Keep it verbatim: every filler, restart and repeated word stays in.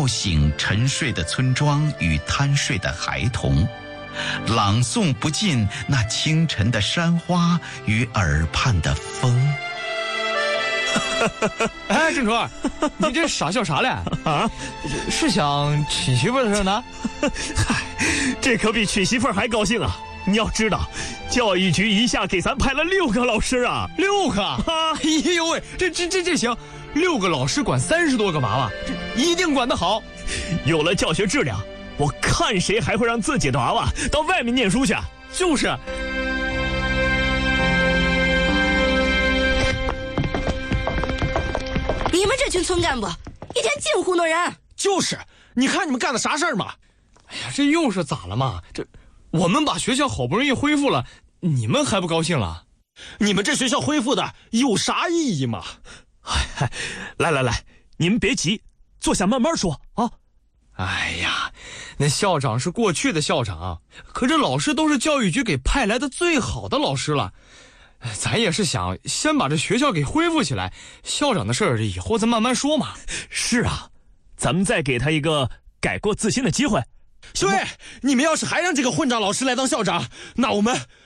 叫醒沉睡的村庄与贪睡的孩童，朗诵不尽那清晨的山花与耳畔的风。 哎，郑川，你这傻笑啥嘞？啊，是想娶媳妇的事呢？ 嗨，这可比娶媳妇还高兴啊！你要知道，教育局一下给咱派了六个老师啊， 六个！哎呦喂，这这这这行，六个老师管三十多个娃娃，这一定管得好。 有了教学质量，我看谁还会让自己的娃娃到外面念书去？ 就是。 你们这群村干部，一天净糊弄人。 就是，你看你们干的啥事儿嘛？哎呀，这又是咋了嘛？这我们把学校好不容易恢复了，你们还不高兴了？ 你们这学校恢复的有啥意义嘛？ 哎，来来来，你们别急，坐下慢慢说啊。 哎呀，那校长是过去的校长，可这老师都是教育局给派来的最好的老师了。咱也是想先把这学校给恢复起来，校长的事儿以后再慢慢说嘛。 是啊，咱们再给他一个改过自新的机会。 兄弟，你们要是还让这个混账老师来当校长，那我们